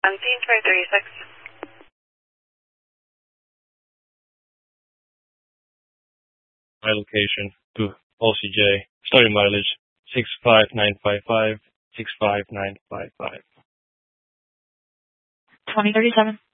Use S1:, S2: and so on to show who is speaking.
S1: 17536.
S2: My location to OCJ. Story mileage 65955, 65955.
S3: 2037.